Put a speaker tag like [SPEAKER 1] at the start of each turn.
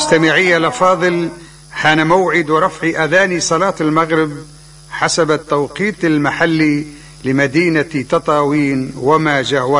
[SPEAKER 1] مستمعي الأفاضل، حان موعد رفع أذان صلاة المغرب حسب التوقيت المحلي لمدينة تطاوين وما جاورها.